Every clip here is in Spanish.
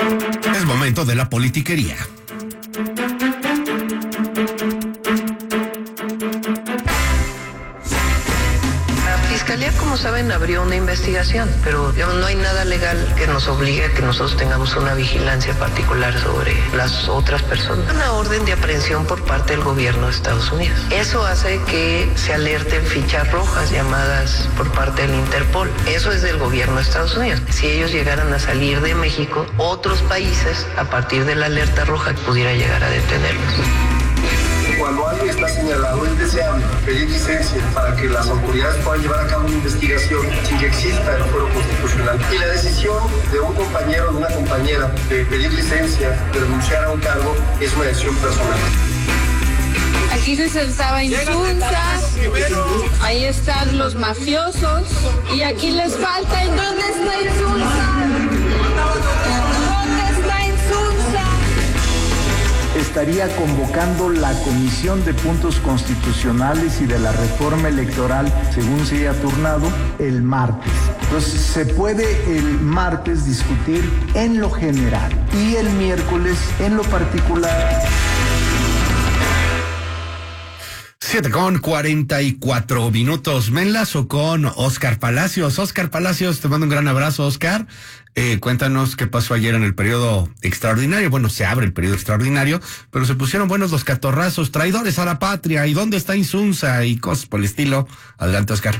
Es momento de la politiquería. Fiscalía, como saben, abrió una investigación, pero digamos, no hay nada legal que nos obligue a que nosotros tengamos una vigilancia particular sobre las otras personas. Una orden de aprehensión por parte del gobierno de Estados Unidos. Eso hace que se alerten fichas rojas llamadas por parte del Interpol. Eso es del gobierno de Estados Unidos. Si ellos llegaran a salir de México, otros países, a partir de la alerta roja, pudiera llegar a detenerlos. Cuando alguien está señalado, es deseable pedir licencia para que las autoridades puedan llevar a cabo una investigación sin que exista el fuero constitucional. Y la decisión de un compañero o de una compañera de pedir licencia, de renunciar a un cargo, es una decisión personal. Aquí se estaba Insunza, ahí están los mafiosos, y aquí les falta. ¿En dónde está Insunza? ¿Dónde está Insunza? Estaría convocando la Comisión de Puntos Constitucionales y de la Reforma Electoral, según se haya turnado, el martes. Entonces, se puede el martes discutir en lo general y el miércoles en lo particular. 7:44. Me enlazo con Oscar Palacios. Oscar Palacios, te mando un gran abrazo, Oscar. Cuéntanos qué pasó ayer en el periodo extraordinario. Bueno, se abre el periodo extraordinario, pero se pusieron buenos los catorrazos, traidores a la patria, ¿y dónde está Insunza? Y cosas por el estilo. Adelante, Oscar.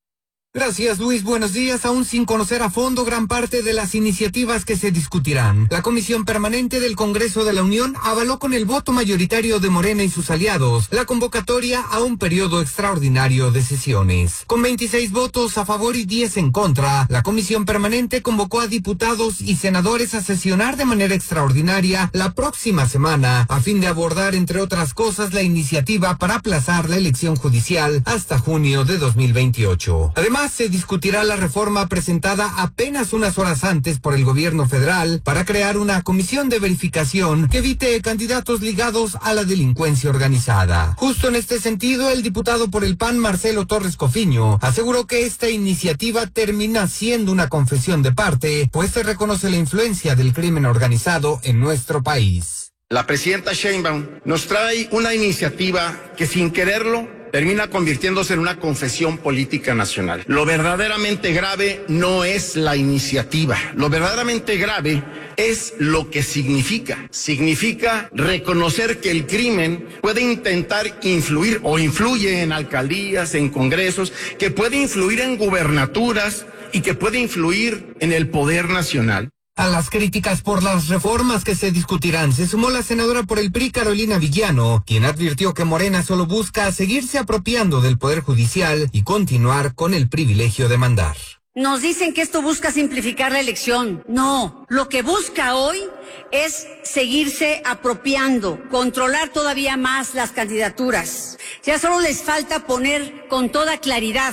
Gracias, Luis. Buenos días. Aún sin conocer a fondo gran parte de las iniciativas que se discutirán, la Comisión Permanente del Congreso de la Unión avaló con el voto mayoritario de Morena y sus aliados la convocatoria a un periodo extraordinario de sesiones. Con 26 votos a favor y 10 en contra, la Comisión Permanente convocó a diputados y senadores a sesionar de manera extraordinaria la próxima semana, a fin de abordar, entre otras cosas, la iniciativa para aplazar la elección judicial hasta junio de 2028. Además, se discutirá la reforma presentada apenas unas horas antes por el gobierno federal para crear una comisión de verificación que evite candidatos ligados a la delincuencia organizada. Justo en este sentido, el diputado por el PAN, Marcelo Torres Cofiño, aseguró que esta iniciativa termina siendo una confesión de parte, pues se reconoce la influencia del crimen organizado en nuestro país. La presidenta Sheinbaum nos trae una iniciativa que, sin quererlo, termina convirtiéndose en una confesión política nacional. Lo verdaderamente grave no es la iniciativa. Lo verdaderamente grave es lo que significa. Significa reconocer que el crimen puede intentar influir o influye en alcaldías, en congresos, que puede influir en gubernaturas y que puede influir en el poder nacional. A las críticas por las reformas que se discutirán se sumó la senadora por el PRI, Carolina Villano, quien advirtió que Morena solo busca seguirse apropiando del Poder Judicial y continuar con el privilegio de mandar. Nos dicen que esto busca simplificar la elección. No, lo que busca hoy es seguirse apropiando, controlar todavía más las candidaturas. Ya solo les falta poner con toda claridad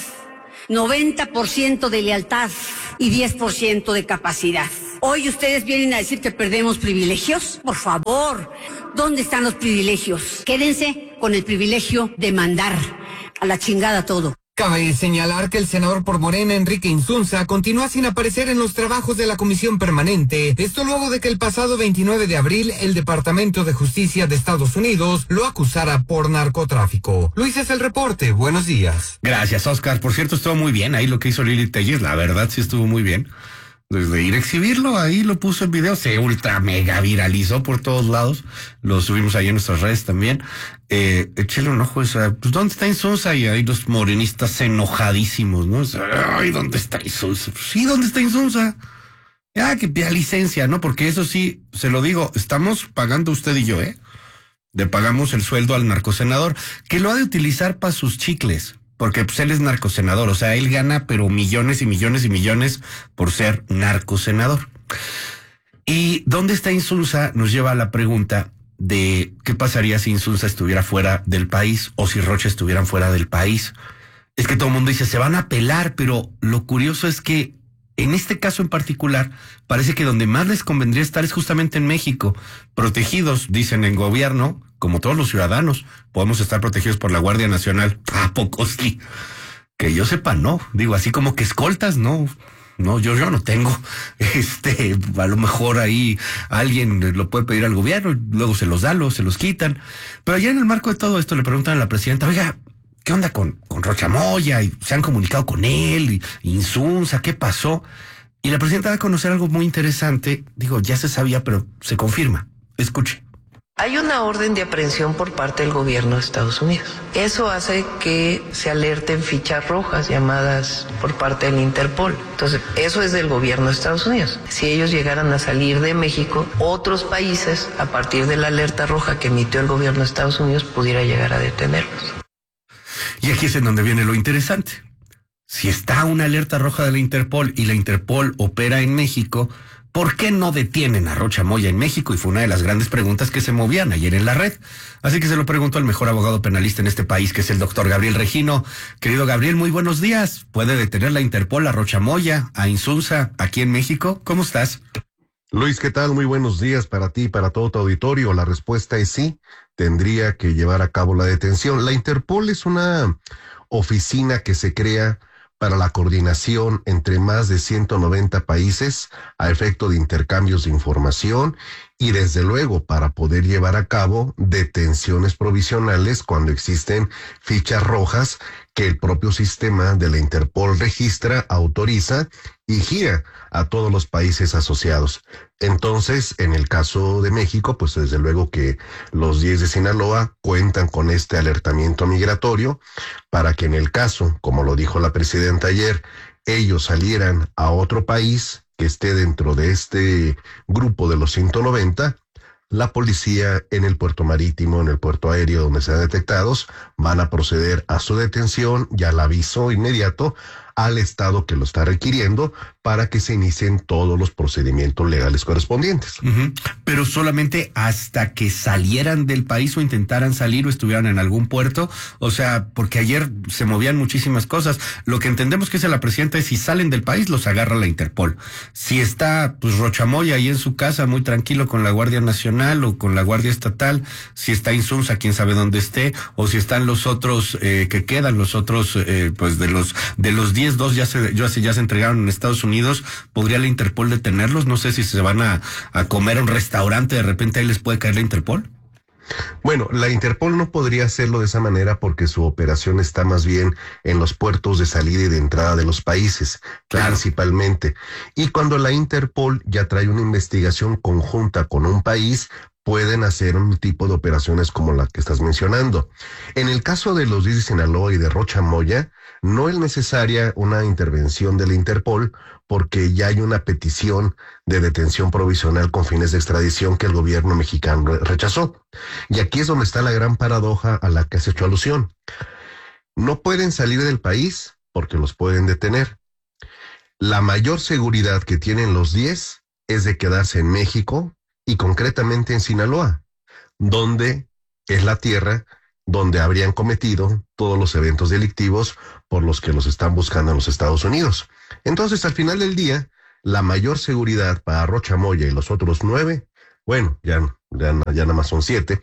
90% de lealtad y 10% de capacidad. Hoy ustedes vienen a decir que perdemos privilegios. Por favor, ¿dónde están los privilegios? Quédense con el privilegio de mandar a la chingada todo. Cabe señalar que el senador por Morena, Enrique Insunza, continúa sin aparecer en los trabajos de la Comisión Permanente. Esto luego de que el pasado 29 de abril el Departamento de Justicia de Estados Unidos lo acusara por narcotráfico. Luis, es el reporte. Buenos días. Gracias, Oscar. Por cierto, estuvo muy bien ahí lo que hizo Lili Telles. La verdad, sí estuvo muy bien. Desde ir a exhibirlo, ahí lo puso en video, se ultra mega viralizó por todos lados, lo subimos ahí en nuestras redes también. Échale un ojo, pues, ¿dónde está Insunza? Y ahí los morenistas enojadísimos, ¿no? Ay, ¿dónde está Insunza? Pues, sí, ¿dónde está Insunza? Ya, que pida licencia, ¿no? Porque eso sí, se lo digo, estamos pagando usted y yo, le pagamos el sueldo al narcosenador, que lo ha de utilizar para sus chicles. Porque pues él es narcosenador, o sea, él gana pero millones y millones y millones por ser narcosenador. ¿Y dónde está Insunza? Nos lleva a la pregunta de qué pasaría si Insunza estuviera fuera del país o si Rocha estuvieran fuera del país. Es que todo el mundo dice, se van a pelar, pero lo curioso es que en este caso en particular, parece que donde más les convendría estar es justamente en México, protegidos, dicen en gobierno, como todos los ciudadanos, podemos estar protegidos por la Guardia Nacional. ¿A poco sí? Que yo sepa, no. Digo, así como que escoltas, no. No, yo no tengo. A lo mejor ahí alguien lo puede pedir al gobierno, luego se los da, luego se los quitan. Pero ya en el marco de todo esto le preguntan a la presidenta, oiga, ¿qué onda con Rocha Moya? Y se han comunicado con él, y Insunza, ¿qué pasó? Y la presidenta da a conocer algo muy interesante. Digo, ya se sabía, pero se confirma. Escuche. Hay una orden de aprehensión por parte del gobierno de Estados Unidos. Eso hace que se alerten fichas rojas llamadas por parte del Interpol. Entonces, eso es del gobierno de Estados Unidos. Si ellos llegaran a salir de México, otros países, a partir de la alerta roja que emitió el gobierno de Estados Unidos, pudiera llegar a detenerlos. Y aquí es en donde viene lo interesante. Si está una alerta roja de la Interpol y la Interpol opera en México, ¿por qué no detienen a Rocha Moya en México? Y fue una de las grandes preguntas que se movían ayer en la red. Así que se lo pregunto al mejor abogado penalista en este país, que es el doctor Gabriel Regino. Querido Gabriel, muy buenos días. ¿Puede detener la Interpol a Rocha Moya, a Insunza, aquí en México? ¿Cómo estás? Luis, ¿qué tal? Muy buenos días para ti y para todo tu auditorio. La respuesta es sí, tendría que llevar a cabo la detención. La Interpol es una oficina que se crea para la coordinación entre más de 190 países a efecto de intercambios de información y desde luego para poder llevar a cabo detenciones provisionales cuando existen fichas rojas que el propio sistema de la Interpol registra, autoriza y gira a todos los países asociados. Entonces, en el caso de México, pues desde luego que los 10 de Sinaloa cuentan con este alertamiento migratorio para que en el caso, como lo dijo la presidenta ayer, ellos salieran a otro país que esté dentro de este grupo de los 190, la policía en el puerto marítimo, en el puerto aéreo donde sean detectados, van a proceder a su detención y al aviso inmediato al estado que lo está requiriendo para que se inicien todos los procedimientos legales correspondientes. Pero solamente hasta que salieran del país o intentaran salir o estuvieran en algún puerto. O sea, porque ayer se movían muchísimas cosas. Lo que entendemos que dice la presidenta es si salen del país los agarra la Interpol. Si está pues Rocha Moya ahí en su casa muy tranquilo con la Guardia Nacional o con la Guardia Estatal, si está Insunza, quién sabe dónde esté, o si están los otros que quedan, los otros pues de los 10, 2 ya se entregaron en Estados Unidos, ¿podría la Interpol detenerlos? No sé si se van a comer a un restaurante, de repente ahí les puede caer la Interpol. Bueno, la Interpol no podría hacerlo de esa manera porque su operación está más bien en los puertos de salida y de entrada de los países, principalmente. Y cuando la Interpol ya trae una investigación conjunta con un país, pueden hacer un tipo de operaciones como la que estás mencionando. En el caso de los 10 de Sinaloa y de Rocha Moya, no es necesaria una intervención de la Interpol porque ya hay una petición de detención provisional con fines de extradición que el gobierno mexicano rechazó. Y aquí es donde está la gran paradoja a la que has hecho alusión. No pueden salir del país porque los pueden detener. La mayor seguridad que tienen los 10 es de quedarse en México y concretamente en Sinaloa, donde es la tierra donde habrían cometido todos los eventos delictivos por los que los están buscando en los Estados Unidos. Entonces, al final del día, la mayor seguridad para Rocha Moya y los otros 9, bueno, ya nada más son 7,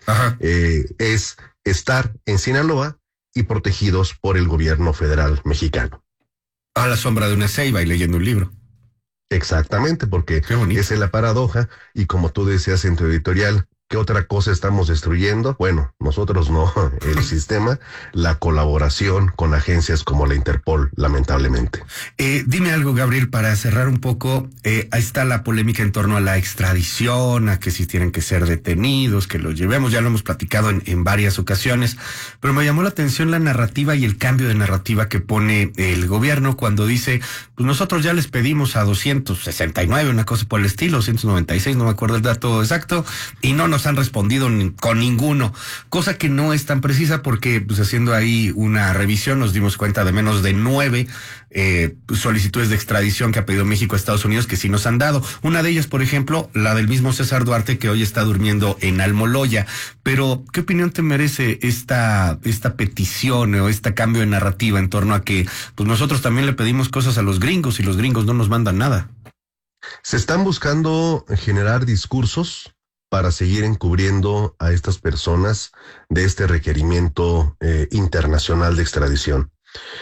es estar en Sinaloa y protegidos por el gobierno federal mexicano. A la sombra de una ceiba y leyendo un libro. Exactamente, porque esa es la paradoja, y como tú decías en tu editorial, ¿qué otra cosa estamos destruyendo? Bueno, nosotros no, el sistema, la colaboración con agencias como la Interpol, lamentablemente. Dime algo, Gabriel, para cerrar un poco. Ahí está la polémica en torno a la extradición, a que si tienen que ser detenidos, que los llevemos, ya lo hemos platicado en varias ocasiones, pero me llamó la atención la narrativa y el cambio de narrativa que pone el gobierno cuando dice, pues nosotros ya les pedimos a 269, una cosa por el estilo, 296, no me acuerdo el dato exacto, y no nos han respondido con ninguno, cosa que no es tan precisa porque pues haciendo ahí una revisión nos dimos cuenta de menos de 9 solicitudes de extradición que ha pedido México a Estados Unidos que sí nos han dado. Una de ellas, por ejemplo, la del mismo César Duarte, que hoy está durmiendo en Almoloya. Pero, ¿qué opinión te merece esta petición o este cambio de narrativa en torno a que pues nosotros también le pedimos cosas a los gringos y los gringos no nos mandan nada? Se están buscando generar discursos para seguir encubriendo a estas personas de este requerimiento internacional de extradición.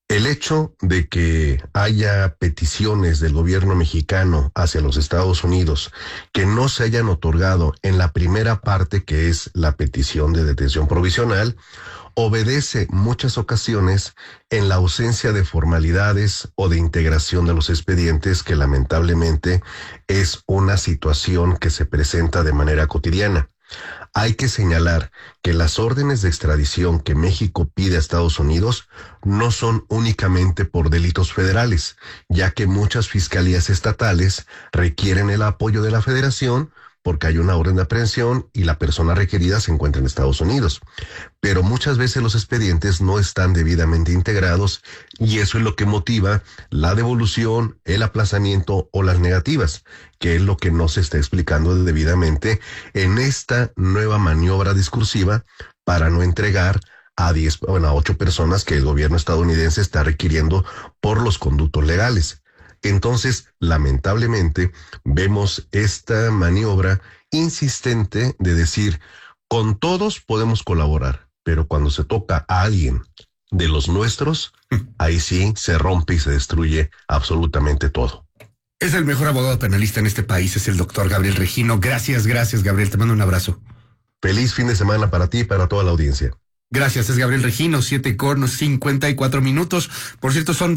El hecho de que haya peticiones del gobierno mexicano hacia los Estados Unidos que no se hayan otorgado en la primera parte, que es la petición de detención provisional, obedece muchas ocasiones en la ausencia de formalidades o de integración de los expedientes, que lamentablemente es una situación que se presenta de manera cotidiana. Hay que señalar que las órdenes de extradición que México pide a Estados Unidos no son únicamente por delitos federales, ya que muchas fiscalías estatales requieren el apoyo de la Federación porque hay una orden de aprehensión y la persona requerida se encuentra en Estados Unidos. Pero muchas veces los expedientes no están debidamente integrados y eso es lo que motiva la devolución, el aplazamiento o las negativas, que es lo que no se está explicando debidamente en esta nueva maniobra discursiva para no entregar a 8 personas que el gobierno estadounidense está requiriendo por los conductos legales. Entonces, lamentablemente, vemos esta maniobra insistente de decir, con todos podemos colaborar, pero cuando se toca a alguien de los nuestros, ahí sí se rompe y se destruye absolutamente todo. Es el mejor abogado penalista en este país, es el doctor Gabriel Regino. Gracias, Gabriel, te mando un abrazo. Feliz fin de semana para ti y para toda la audiencia. Gracias, es Gabriel Regino, 7:54. Por cierto, son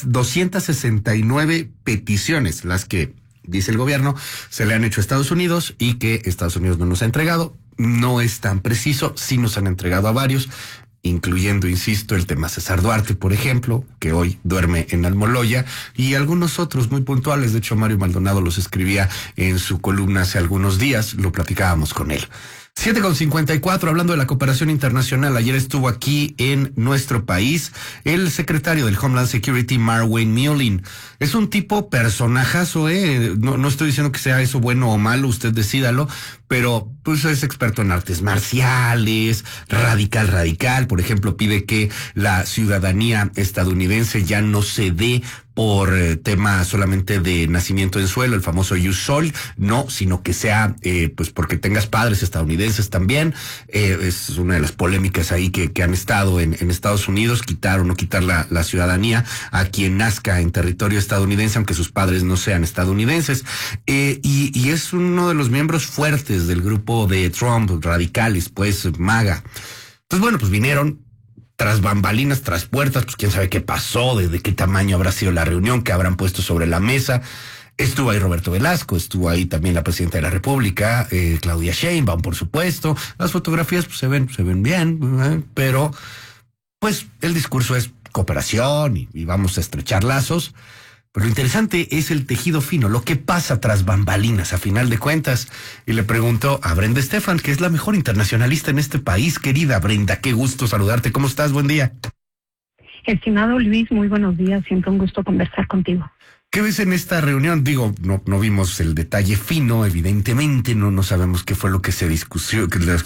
269 peticiones las que, dice el gobierno, se le han hecho a Estados Unidos y que Estados Unidos no nos ha entregado. No es tan preciso, sí nos han entregado a varios, incluyendo, insisto, el tema César Duarte, por ejemplo, que hoy duerme en Almoloya, y algunos otros muy puntuales. De hecho, Mario Maldonado los escribía en su columna hace algunos días, lo platicábamos con él. 7:54, hablando de la cooperación internacional. Ayer estuvo aquí en nuestro país el secretario del Homeland Security, Marwayne Mullin. Es un tipo personajazo, no estoy diciendo que sea eso bueno o malo, usted decídalo, pero pues es experto en artes marciales, radical. Por ejemplo, pide que la ciudadanía estadounidense ya no se dé por tema solamente de nacimiento en suelo, el famoso Ius Soli, no, sino que sea pues porque tengas padres estadounidenses también. Es una de las polémicas ahí que han estado en Estados Unidos, quitar o no quitar la ciudadanía a quien nazca en territorio estadounidense, aunque sus padres no sean estadounidenses. Y es uno de los miembros fuertes del grupo de Trump, radicales, pues MAGA. Entonces, bueno, pues vinieron tras bambalinas, tras puertas, pues quién sabe qué pasó, de qué tamaño habrá sido la reunión, qué habrán puesto sobre la mesa. Estuvo ahí Roberto Velasco, estuvo ahí también la presidenta de la República, Claudia Sheinbaum, por supuesto. Las fotografías pues se ven bien, pero pues el discurso es cooperación y vamos a estrechar lazos. Pero lo interesante es el tejido fino, lo que pasa tras bambalinas a final de cuentas. Y le pregunto a Brenda Estefan, que es la mejor internacionalista en este país. Querida Brenda, qué gusto saludarte. ¿Cómo estás? Buen día. Estimado Luis, muy buenos días. Siempre un gusto conversar contigo. ¿Qué ves en esta reunión? Digo, no vimos el detalle fino, evidentemente, no sabemos qué fue lo que se discutió,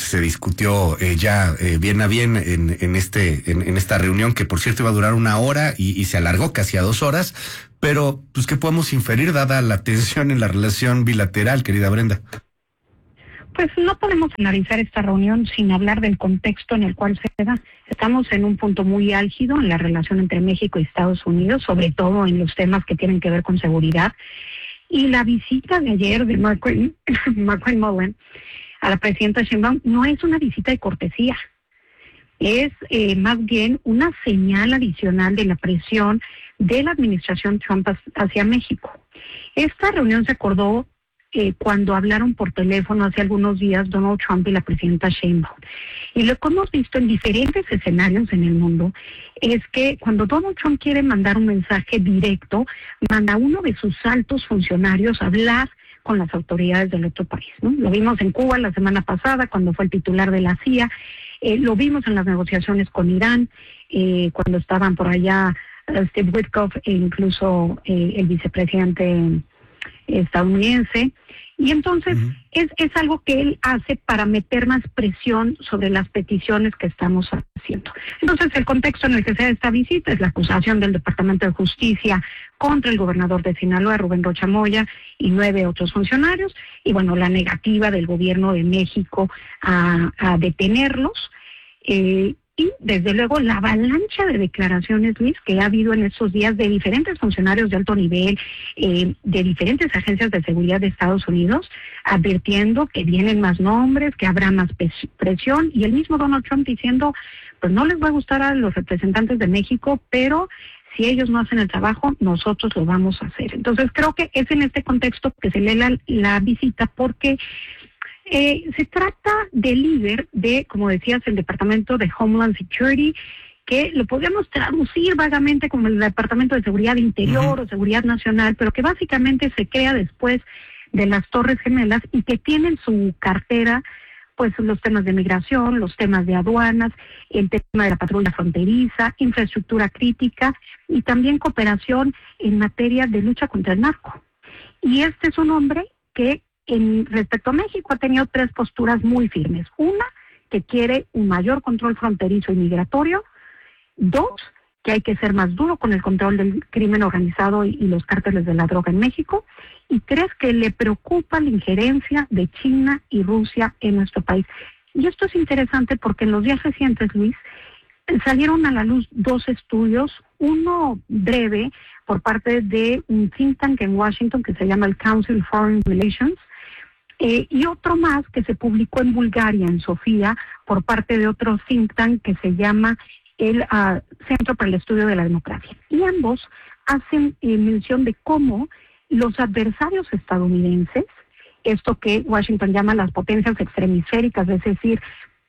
bien a bien en esta reunión, que por cierto iba a durar 1 hora y se alargó casi a 2 horas. Pero, pues, ¿qué podemos inferir dada la tensión en la relación bilateral, querida Brenda? Pues no podemos analizar esta reunión sin hablar del contexto en el cual se da. Estamos en un punto muy álgido en la relación entre México y Estados Unidos, sobre todo en los temas que tienen que ver con seguridad. Y la visita de ayer de Marwayne Mullin a la presidenta Sheinbaum no es una visita de cortesía. Es más bien una señal adicional de la presión de la administración Trump hacia México. Esta reunión se acordó cuando hablaron por teléfono hace algunos días Donald Trump y la presidenta Sheinbaum. Y lo que hemos visto en diferentes escenarios en el mundo es que cuando Donald Trump quiere mandar un mensaje directo, manda a uno de sus altos funcionarios a hablar con las autoridades del otro país, ¿no? Lo vimos en Cuba la semana pasada cuando fue el titular de la CIA, lo vimos en las negociaciones con Irán, cuando estaban por allá Steve Witkoff e incluso el vicepresidente estadounidense. Y entonces es algo que él hace para meter más presión sobre las peticiones que estamos haciendo. Entonces el contexto en el que se da esta visita es la acusación del Departamento de Justicia contra el gobernador de Sinaloa, Rubén Rocha Moya, y 9 otros funcionarios, y bueno, la negativa del gobierno de México a detenerlos. Y, desde luego, la avalancha de declaraciones, Luis, que ha habido en estos días de diferentes funcionarios de alto nivel, de diferentes agencias de seguridad de Estados Unidos, advirtiendo que vienen más nombres, que habrá más presión, y el mismo Donald Trump diciendo, pues no les va a gustar a los representantes de México, pero si ellos no hacen el trabajo, nosotros lo vamos a hacer. Entonces, creo que es en este contexto que se lee la visita, porque se trata del líder de, como decías, el Departamento de Homeland Security, que lo podríamos traducir vagamente como el Departamento de Seguridad Interior o Seguridad Nacional, pero que básicamente se crea después de las Torres Gemelas y que tiene en su cartera pues los temas de migración, los temas de aduanas, el tema de la patrulla fronteriza, infraestructura crítica y también cooperación en materia de lucha contra el narco. Y este es un hombre que respecto a México ha tenido 3 posturas muy firmes. Una, que quiere un mayor control fronterizo y migratorio. 2, que hay que ser más duro con el control del crimen organizado y los cárteles de la droga en México. Y 3, que le preocupa la injerencia de China y Rusia en nuestro país. Y esto es interesante porque en los días recientes, Luis, salieron a la luz 2 estudios, uno breve por parte de un think tank en Washington que se llama el Council for Foreign Relations, y otro más que se publicó en Bulgaria, en Sofía, por parte de otro think tank que se llama el Centro para el Estudio de la Democracia. Y ambos hacen mención de cómo los adversarios estadounidenses, esto que Washington llama las potencias extremisféricas, es decir,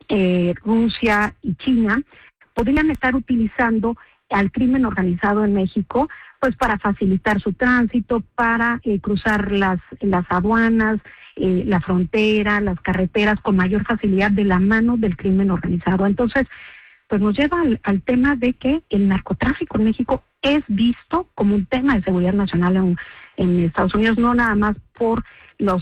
Rusia y China, podrían estar utilizando al crimen organizado en México pues para facilitar su tránsito, para cruzar las aduanas, la frontera, las carreteras con mayor facilidad de la mano del crimen organizado. Entonces, pues nos lleva al tema de que el narcotráfico en México es visto como un tema de seguridad nacional en Estados Unidos, no nada más por los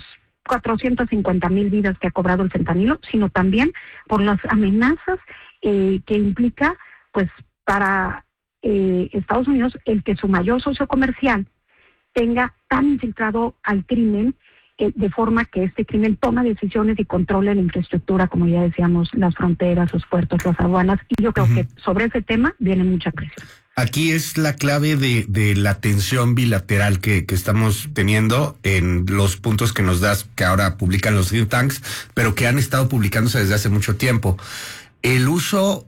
450,000 vidas que ha cobrado el fentanilo, sino también por las amenazas que implica, pues, para Estados Unidos el que su mayor socio comercial tenga tan infiltrado al crimen, de forma que este crimen toma decisiones y controle la infraestructura, como ya decíamos, las fronteras, los puertos, las aduanas, y yo creo que sobre ese tema viene mucha presión. Aquí es la clave de la tensión bilateral que estamos teniendo en los puntos que nos das, que ahora publican los think tanks, pero que han estado publicándose desde hace mucho tiempo. El uso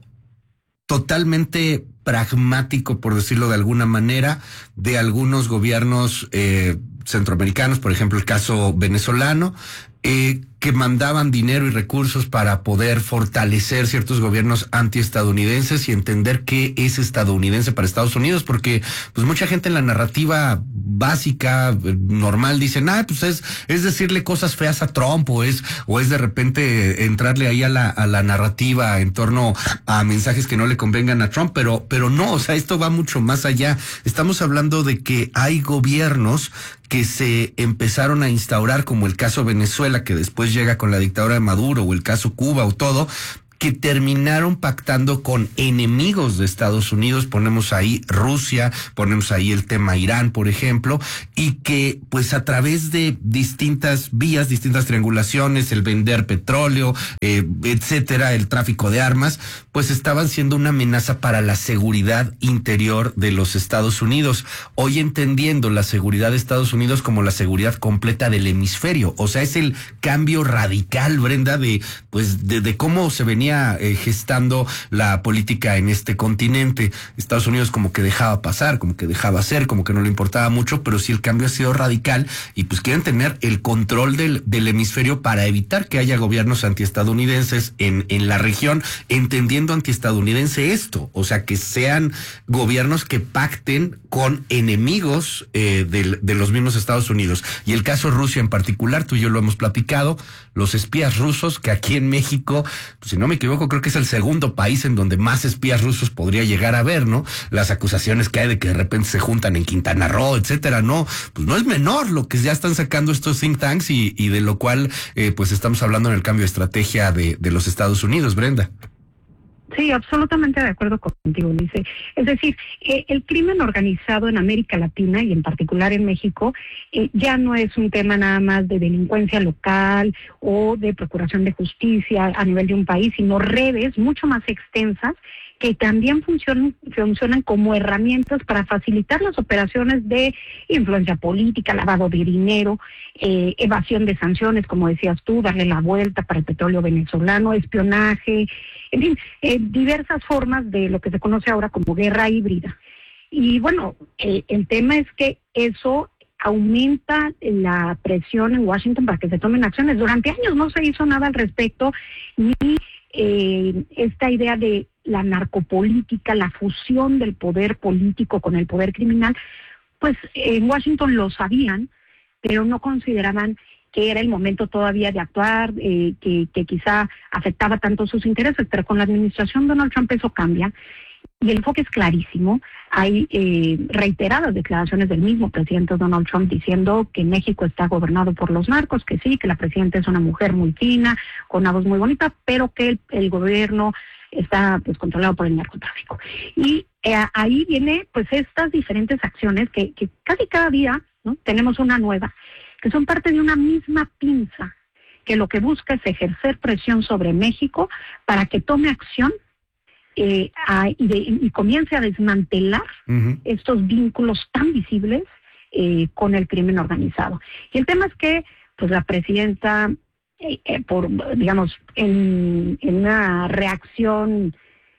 totalmente pragmático, por decirlo de alguna manera, de algunos gobiernos centroamericanos, por ejemplo el caso venezolano, que mandaban dinero y recursos para poder fortalecer ciertos gobiernos antiestadounidenses y entender qué es estadounidense para Estados Unidos, porque pues mucha gente en la narrativa básica, normal, dicen, pues es decirle cosas feas a Trump, o es de repente entrarle ahí a la narrativa en torno a mensajes que no le convengan a Trump, pero no, o sea, esto va mucho más allá. Estamos hablando de que hay gobiernos que se empezaron a instaurar, como el caso Venezuela, que después llega con la dictadura de Maduro, o el caso Cuba, o todo, que terminaron pactando con enemigos de Estados Unidos. Ponemos ahí Rusia, ponemos ahí el tema Irán, por ejemplo, y que pues a través de distintas vías, distintas triangulaciones, el vender petróleo, etcétera, el tráfico de armas, pues estaban siendo una amenaza para la seguridad interior de los Estados Unidos. Hoy entendiendo la seguridad de Estados Unidos como la seguridad completa del hemisferio. O sea, es el cambio radical, Brenda, de cómo se venía gestando la política en este continente. Estados Unidos como que dejaba pasar, como que dejaba hacer, como que no le importaba mucho, pero sí el cambio ha sido radical y pues quieren tener el control del hemisferio para evitar que haya gobiernos antiestadounidenses en la región, entendiendo antiestadounidense esto, o sea, que sean gobiernos que pacten con enemigos de los mismos Estados Unidos. Y el caso Rusia en particular, tú y yo lo hemos platicado, los espías rusos, que aquí en México, pues, si no me equivoco, creo que es el segundo país en donde más espías rusos podría llegar a haber, ¿no? Las acusaciones que hay de que de repente se juntan en Quintana Roo, etcétera, no, pues no es menor lo que ya están sacando estos think tanks y de lo cual pues estamos hablando en el cambio de estrategia de los Estados Unidos, Brenda. Sí, absolutamente de acuerdo contigo, Ulises. Es decir, el crimen organizado en América Latina y en particular en México ya no es un tema nada más de delincuencia local o de procuración de justicia a nivel de un país, sino redes mucho más extensas que también funcionan como herramientas para facilitar las operaciones de influencia política, lavado de dinero, evasión de sanciones, como decías tú, darle la vuelta para el petróleo venezolano, espionaje, en fin, diversas formas de lo que se conoce ahora como guerra híbrida. Y bueno, el tema es que eso aumenta la presión en Washington para que se tomen acciones. Durante años no se hizo nada al respecto, ni esta idea de la narcopolítica, la fusión del poder político con el poder criminal, pues en Washington lo sabían, pero no consideraban que era el momento todavía de actuar, que quizá afectaba tanto sus intereses, pero con la administración Donald Trump eso cambia y el enfoque es clarísimo. Hay reiteradas declaraciones del mismo presidente Donald Trump diciendo que México está gobernado por los narcos, que sí, que la presidenta es una mujer muy fina, con una voz muy bonita, pero que el gobierno está pues controlado por el narcotráfico. Y ahí viene pues estas diferentes acciones que casi cada día, ¿no?, tenemos una nueva, que son parte de una misma pinza, que lo que busca es ejercer presión sobre México para que tome acción y comience a desmantelar estos vínculos tan visibles con el crimen organizado. Y el tema es que pues la presidenta, por digamos, en una reacción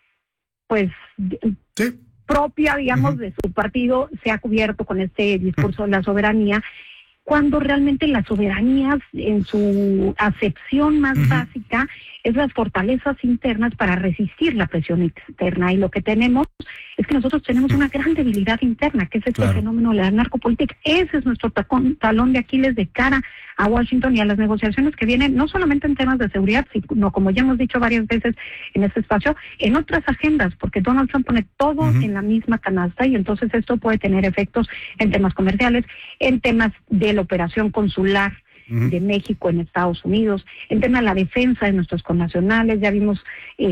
pues sí, propia, digamos, de su partido, se ha cubierto con este discurso de la soberanía, cuando realmente la soberanía en su acepción más básica es las fortalezas internas para resistir la presión externa. Y lo que tenemos es que nosotros tenemos una gran debilidad interna, que es este fenómeno de la narcopolítica. Ese es nuestro talón de Aquiles de cara a Washington y a las negociaciones que vienen, no solamente en temas de seguridad, sino, como ya hemos dicho varias veces en este espacio, en otras agendas, porque Donald Trump pone todo en la misma canasta y entonces esto puede tener efectos en temas comerciales, en temas de la operación consular de México en Estados Unidos, en tema de la defensa de nuestros connacionales. Ya vimos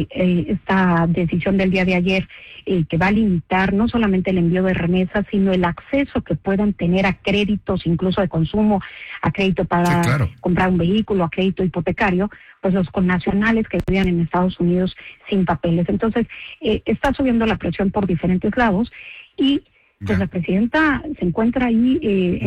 esta decisión del día de ayer que va a limitar no solamente el envío de remesas, sino el acceso que puedan tener a créditos, incluso de consumo, a crédito para comprar un vehículo, a crédito hipotecario, pues los connacionales que vivían en Estados Unidos sin papeles. Entonces, está subiendo la presión por diferentes lados y pues la presidenta se encuentra ahí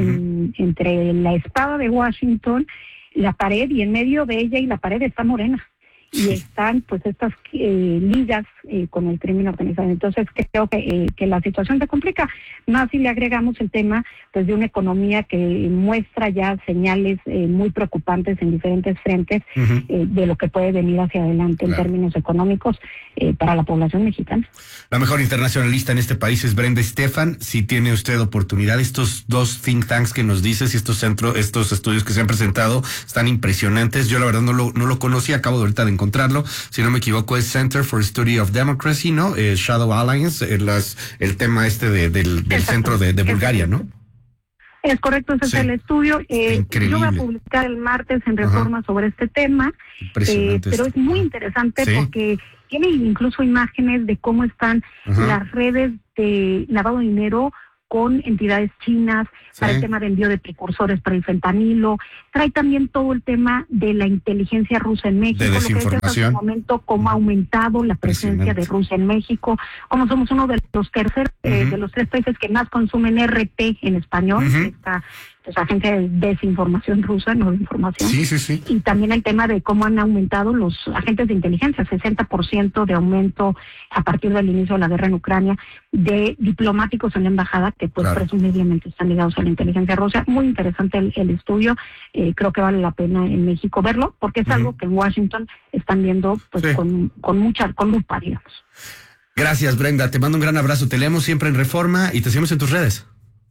entre la espada de Washington, la pared, y en medio de ella y la pared está Morena. Y están pues estas ligas con el crimen organizado. Entonces creo que la situación se complica, más si le agregamos el tema pues de una economía que muestra ya señales muy preocupantes en diferentes frentes de lo que puede venir hacia adelante en términos económicos para la población mexicana. La mejor internacionalista en este país es Brenda Estefan. Si tiene usted oportunidad, estos dos think tanks que nos dices y estos estudios que se han presentado están impresionantes. Yo la verdad no lo conocía, acabo de ahorita de encontrarlo. Si no me equivoco es Center for Study of Democracy, ¿no? Shadow Alliance, el tema del centro de Bulgaria, ¿no? Es correcto, ese es el estudio. Yo voy a publicar el martes en Reforma sobre este tema, pero es muy interesante porque tiene incluso imágenes de cómo están las redes de lavado de dinero con entidades chinas para el tema de envío de precursores para el fentanilo. Trae también todo el tema de la inteligencia rusa en México, de desinformación. Lo que decías hace un momento, cómo ha aumentado la presencia de Rusia en México, cómo somos uno de los de los tres países que más consumen RT en español, esta agencia de desinformación rusa, no de información. Y también el tema de cómo han aumentado los agentes de inteligencia, 60% de aumento a partir del inicio de la guerra en Ucrania, de diplomáticos en la embajada que pues presumiblemente están ligados a la inteligencia rusa. Muy interesante el estudio, creo que vale la pena en México verlo, porque es algo que en Washington están viendo pues con lupa, digamos. Gracias, Brenda, te mando un gran abrazo, te leemos siempre en Reforma y te seguimos en tus redes.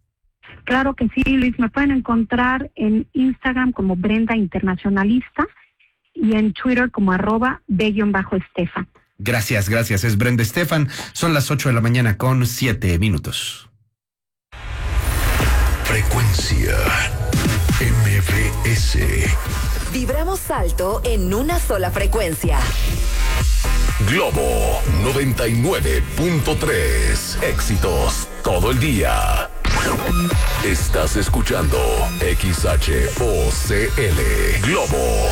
Claro que sí, Luis, me pueden encontrar en Instagram como Brenda Internacionalista y en Twitter como @b_Estefan. Gracias, es Brenda Estefan. Son las 8:07 a.m. Frecuencia MBS. Vibramos alto en una sola frecuencia. Globo 99.3. Éxitos todo el día. Estás escuchando XHOCL Globo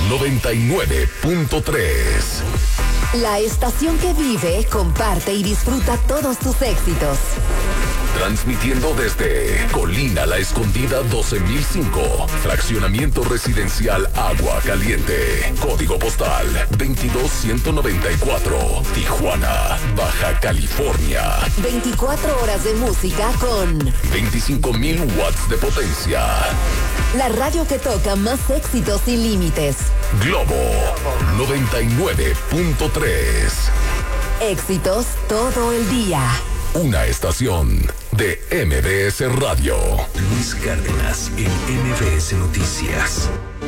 99.3. La estación que vive, comparte y disfruta todos tus éxitos. Transmitiendo desde Colina La Escondida 12005, fraccionamiento residencial Agua Caliente, código postal 22194, Tijuana, Baja California. 24 horas de música con 25,000 watts de potencia. La radio que toca más éxitos sin límites. Globo 99.3. Éxitos todo el día. Una estación de MBS Radio. Luis Cárdenas en MBS Noticias.